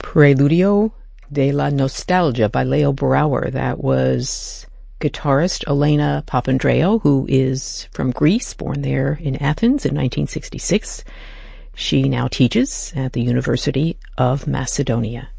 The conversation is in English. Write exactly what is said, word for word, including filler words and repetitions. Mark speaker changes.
Speaker 1: Preludio de la Nostalgia by Leo Brouwer. That was guitarist Elena Papandreou, who is from Greece, born there in Athens in nineteen sixty-six. She now teaches at the University of Macedonia.